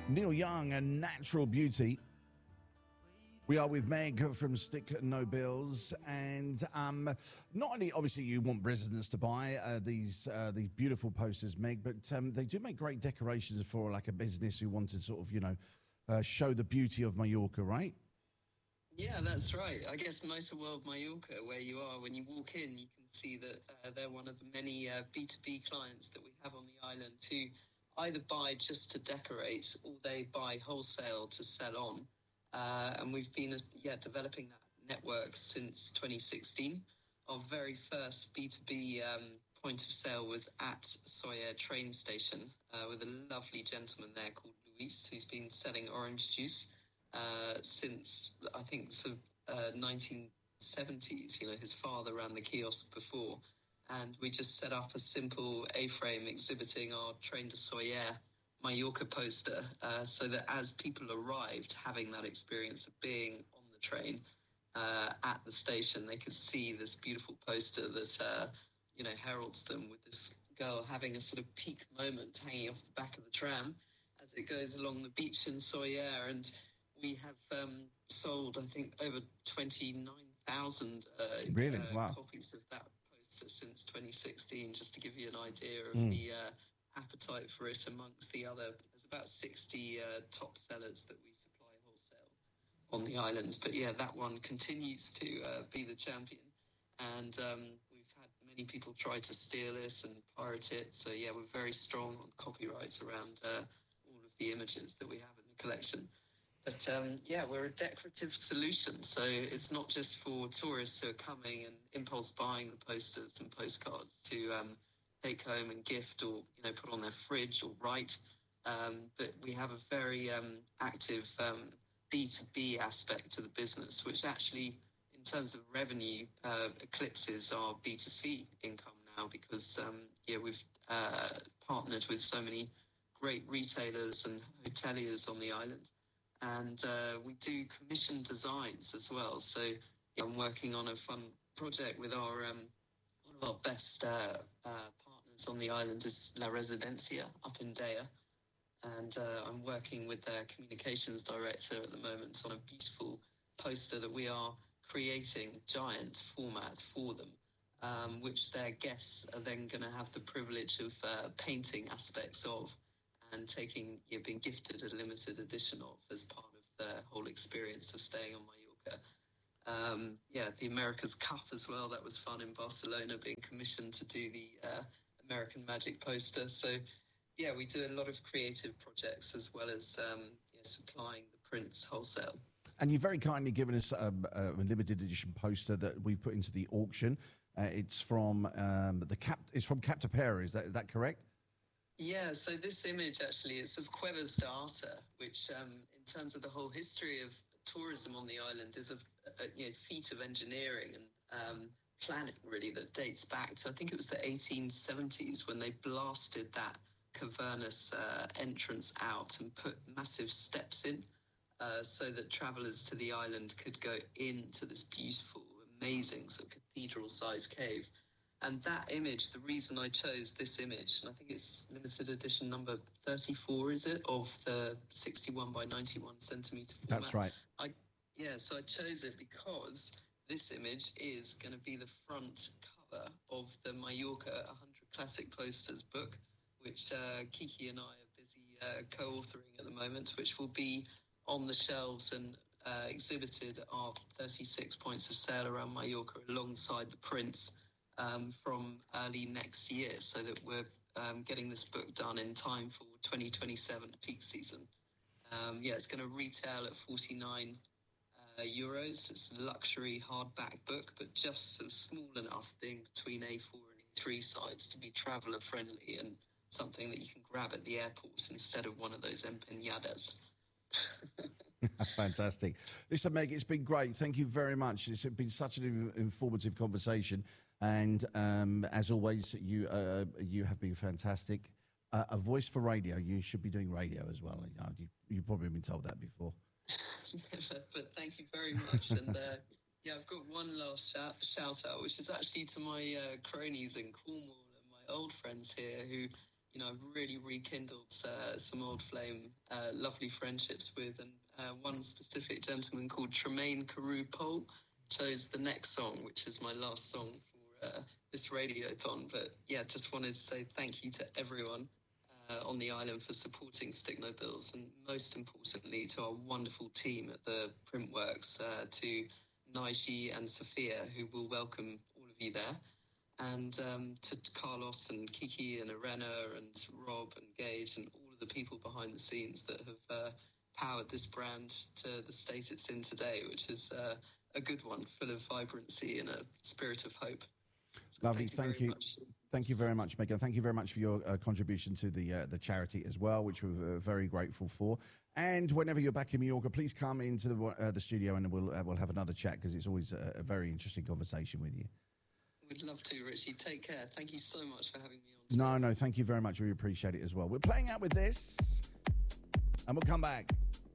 Neil Young and Natural Beauty. We are with Meg from Stick No Bills, and not only obviously you want residents to buy these beautiful posters, Meg, but they do make great decorations for like a business who wants to sort of show the beauty of Mallorca, right? Yeah, that's right. I guess Motor World Mallorca, where you are, when you walk in, you can see that they're one of the many B2B clients that we have on the island who either buy just to decorate or they buy wholesale to sell on. And we've been developing that network since 2016. Our very first B2B point of sale was at Soyer train station with a lovely gentleman there called Luis, who's been selling orange juice since, I think, 1970s. You know, his father ran the kiosk before. And we just set up a simple A-frame exhibiting our Train to Soyer Mallorca poster, so that as people arrived, having that experience of being on the train at the station, they could see this beautiful poster that, heralds them with this girl having a sort of peak moment hanging off the back of the tram as it goes along the beach in Soyer. And we have sold, I think, over 29,000 copies of that poster since 2016, just to give you an idea of the appetite for it amongst the other. There's about 60 top sellers that we supply wholesale on the islands. But yeah, that one continues to be the champion. And we've had many people try to steal it and pirate it. So yeah, we're very strong on copyright around all of the images that we have in the collection. But we're a decorative solution. So it's not just for tourists who are coming and impulse buying the posters and postcards to take home and gift or, put on their fridge or write. But we have a very active B2B aspect to the business, which actually, in terms of revenue, eclipses our B2C income now because, we've partnered with so many great retailers and hoteliers on the island. And we do commission designs as well. So I'm working on a fun project with our one of our best partners on the island is La Residencia up in Dea. And I'm working with their communications director at the moment on a beautiful poster that we are creating, giant format for them, which their guests are then going to have the privilege of painting aspects of and being gifted a limited edition of as part of their whole experience of staying on Mallorca. The America's Cup as well. That was fun in Barcelona, being commissioned to do the American Magic poster. So, yeah, we do a lot of creative projects as well as supplying the prints wholesale. And you've very kindly given us a limited edition poster that we've put into the auction. It's from It's from Captapera. Is that correct? Yeah, so this image actually is of Cuevas de Arte, which in terms of the whole history of tourism on the island is a feat of engineering and planning really that dates back to, I think it was the 1870s when they blasted that cavernous entrance out and put massive steps in so that travellers to the island could go into this beautiful, amazing sort of cathedral-sized cave. And that image, the reason I chose this image, and I think it's limited edition number 34, is it, of the 61 by 91 centimetre format. That's right. So I chose it because this image is going to be the front cover of the Mallorca 100 Classic Posters book, which Kiki and I are busy co-authoring at the moment, which will be on the shelves and exhibited our 36 points of sale around Mallorca alongside the prints from early next year, so that we're getting this book done in time for 2027 peak season. It's going to retail at 49 euros. It's a luxury hardback book, but just sort of small enough, being between A4 and A3 size, to be traveller friendly and something that you can grab at the airport instead of one of those empanadas. Fantastic. Listen, Meg, it's been great. Thank you very much. It's been such an informative conversation. And as always, you have been fantastic. A voice for radio. You should be doing radio as well. You've probably been told that before. But thank you very much. And I've got one last shout out, which is actually to my cronies in Cornwall and my old friends here who I've really rekindled some old flame, lovely friendships with, and one specific gentleman called Tremaine Carew Pole chose the next song, which is my last song for this radiothon. But yeah, just wanted to say thank you to everyone on the island for supporting Stick No Bills, and most importantly to our wonderful team at the Printworks, to Naiji and Sophia, who will welcome all of you there, and to Carlos and Kiki and Arena and Rob and Gage and all of the people behind the scenes that have powered this brand to the state it's in today, which is a good one, full of vibrancy and a spirit of hope. So Lovely, thank you. Thank you very much, Megan. Thank you very much for your contribution to the charity as well, which we're very grateful for. And whenever you're back in Mallorca, please come into the studio and we'll have another chat, because it's always a very interesting conversation with you. We'd love to, Richie. Take care. Thank you so much for having me on. No, thank you very much. We appreciate it as well. We're playing out with this, and we'll come back.